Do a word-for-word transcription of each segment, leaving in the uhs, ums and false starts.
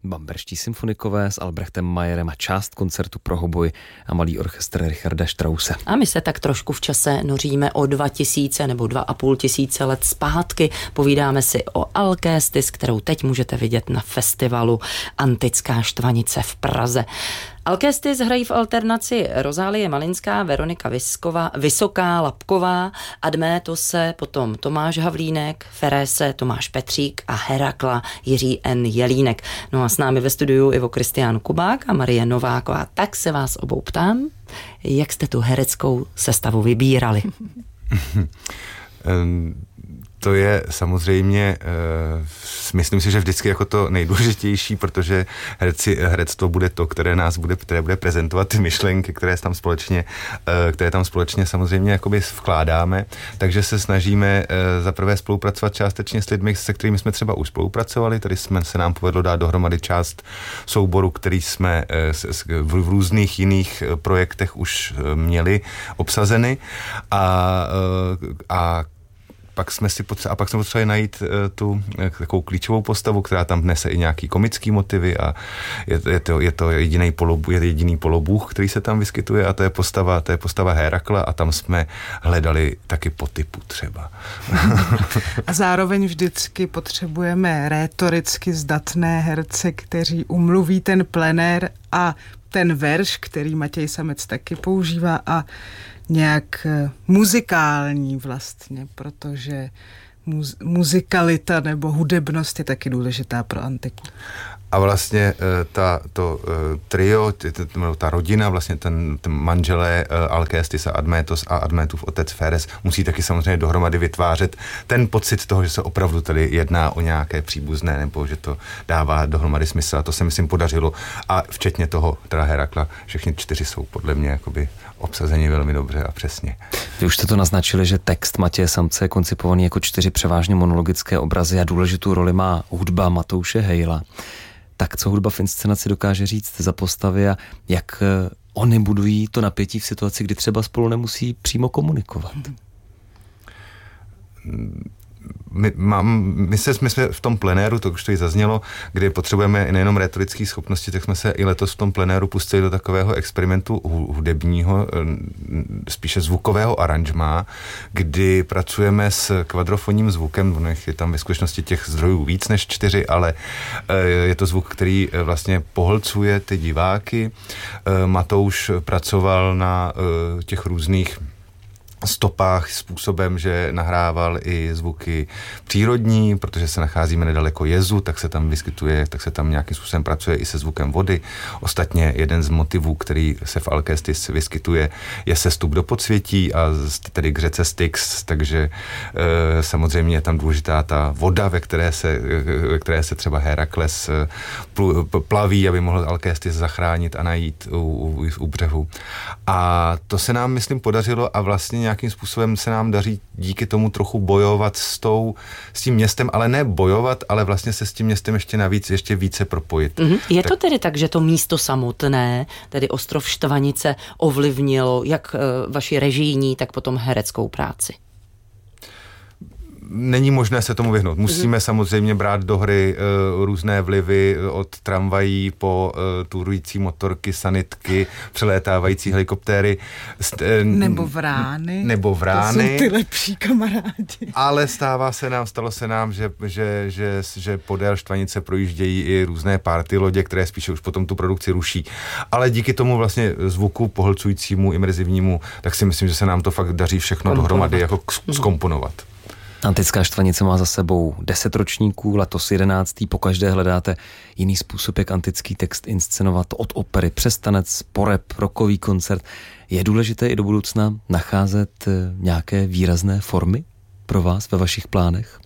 Bamberští symfonikové s Albrechtem Mayerem a část koncertu pro hoboj a malý orchestr Richarda Strause. A my se tak trošku v čase noříme o dva tisíce nebo dva a půl tisíce let zpátky. Povídáme si o Alcestis, kterou teď můžete vidět na festivalu Antická štvanice v Praze. Alcestis hrají v alternaci Rozálie Malinská, Veronika Vyskova, Vysoká, Lapková, Admétose, potom Tomáš Havlínek, Ferese, Tomáš Petřík a Herakla Jiří N. Jelínek. No a s námi ve studiu Ivo Kristián Kubák a Marie Nováková. Tak se vás obou ptám, jak jste tu hereckou sestavu vybírali? To je samozřejmě, myslím si, že vždycky jako to nejdůležitější, protože herci, herectvo bude to, které nás bude, které bude prezentovat ty myšlenky, které tam společně, které tam společně samozřejmě jakoby vkládáme, takže se snažíme za prvé spolupracovat částečně s lidmi, se kterými jsme třeba už spolupracovali, tady jsme se nám povedlo dát dohromady část souboru, který jsme v různých jiných projektech už měli obsazeny a, a Pak jsme si potře- a pak jsme potřebovali najít uh, tu uh, takovou klíčovou postavu, která tam vnese i nějaký komický motivy a je, je to, je to jediný, polobů, je jediný polobůh, který se tam vyskytuje a to je postava, to je postava Herakla a tam jsme hledali taky po typu třeba. A zároveň vždycky potřebujeme rétoricky zdatné herce, kteří umluví ten plenér a ten verš, který Matěj Samec taky používá a nějak muzikální vlastně, protože muz, muzikalita nebo hudebnost je taky důležitá pro antiku. A vlastně ta, to trio, ta rodina, vlastně ten, ten manželé Alcestis a Admétos a Admétův otec Feres musí taky samozřejmě dohromady vytvářet ten pocit toho, že se opravdu tady jedná o nějaké příbuzné, nebo že to dává dohromady smysl. A to se myslím podařilo. A včetně toho, teda Herakla, všichni čtyři jsou podle mě jakoby obsazeni velmi dobře a přesně. Vy už jste to naznačili, že text Matěje Samce je koncipovaný jako čtyři převážně monologické obrazy a důležitou roli má hudba Matouše Hejla. Tak co hudba v inscenaci dokáže říct za postavy a jak oni budují to napětí v situaci, kdy třeba spolu nemusí přímo komunikovat? My, mám, my, se, my jsme v tom plenéru, to už to i zaznělo, kdy potřebujeme nejenom rétorické schopnosti, tak jsme se i letos v tom plenéru pustili do takového experimentu hudebního, spíše zvukového aranžmá, kdy pracujeme s kvadrofonním zvukem, je tam ve skutečnosti těch zdrojů víc než čtyři, ale je to zvuk, který vlastně pohlcuje ty diváky. Matouš pracoval na těch různých stopách způsobem, že nahrával i zvuky přírodní, protože se nacházíme nedaleko jezu, tak se tam vyskytuje, tak se tam nějakým způsobem pracuje i se zvukem vody. Ostatně jeden z motivů, který se v Alcestis vyskytuje, je sestup do podsvětí a tedy k řece Styx, takže e, samozřejmě je tam důležitá ta voda, ve které se, ve které se třeba Herakles pl, plaví, aby mohl Alcestis zachránit a najít u, u, u břehu. A to se nám, myslím, podařilo a vlastně nějakým způsobem se nám daří díky tomu trochu bojovat s, tou, s tím městem, ale ne bojovat, ale vlastně se s tím městem ještě navíc, ještě více propojit. Mm-hmm. Je tak... to tedy tak, že to místo samotné, tedy ostrov Štvanice, ovlivnilo jak e, vaši režijní, tak potom hereckou práci? Není možné se tomu vyhnout. Musíme mm. samozřejmě brát do hry uh, různé vlivy od tramvají po uh, turující motorky, sanitky, přelétávající helikoptéry. St- nebo vrány. Nebo vrány. To jsou ty lepší kamarádi. Ale stává se nám, stalo se nám, že, že, že, že podél Štvanice projíždějí i různé party lodě, které spíše už potom tu produkci ruší. Ale díky tomu vlastně zvuku pohlcujícímu, imerzivnímu, tak si myslím, že se nám to fakt daří všechno dohromady jako zkomponovat. Antická štvanice má za sebou deset ročníků, letos jedenáctý, pokaždé hledáte jiný způsob, jak antický text inscenovat od opery přes tanec, porep, rockový koncert. Je důležité i do budoucna nacházet nějaké výrazné formy pro vás ve vašich plánech?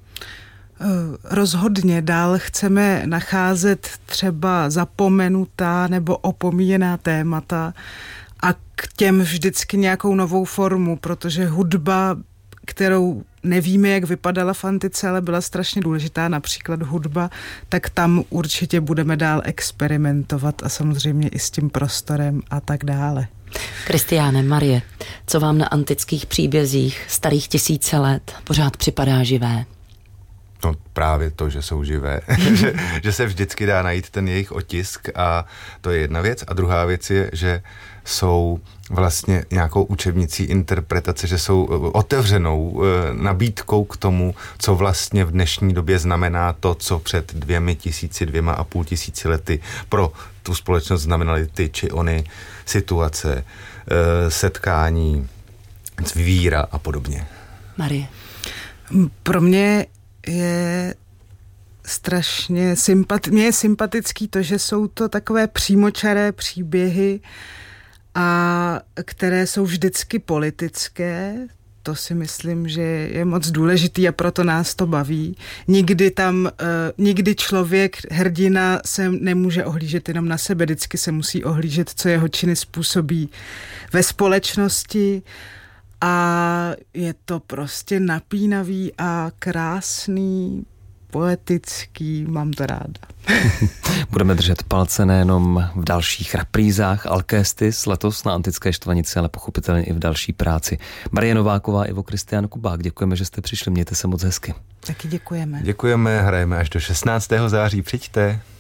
Rozhodně dál chceme nacházet třeba zapomenutá nebo opomíjená témata a k těm vždycky nějakou novou formu, protože hudba, kterou nevíme, jak vypadala v antice, ale byla strašně důležitá, například hudba, tak tam určitě budeme dál experimentovat a samozřejmě i s tím prostorem a tak dále. Kristiáne, Marie, co vám na antických příbězích starých tisíce let pořád připadá živé? No právě to, že jsou živé, že, že se vždycky dá najít ten jejich otisk a to je jedna věc. A druhá věc je, že jsou vlastně nějakou učebnicí interpretace, že jsou otevřenou nabídkou k tomu, co vlastně v dnešní době znamená to, co před dvěmi tisíci, dvěma a půl tisíci lety pro tu společnost znamenaly ty či ony situace, setkání, víra a podobně. Marie. Pro mě je strašně sympat, mě je sympatický to, že jsou to takové přímočaré příběhy, a které jsou vždycky politické. To si myslím, že je moc důležitý a proto nás to baví. Nikdy tam, uh, nikdy člověk, hrdina se nemůže ohlížet jenom na sebe, vždycky se musí ohlížet, co jeho činy způsobí ve společnosti. A je to prostě napínavý a krásný, poetický, mám to ráda. Budeme držet palce nejenom v dalších reprízách Alcestis letos na Antické štvanici, ale pochopitelně i v další práci. Marie Nováková, Ivo Kristián Kubák, děkujeme, že jste přišli, mějte se moc hezky. Taky děkujeme. Děkujeme, hrajeme až do šestnáctého září, přijďte.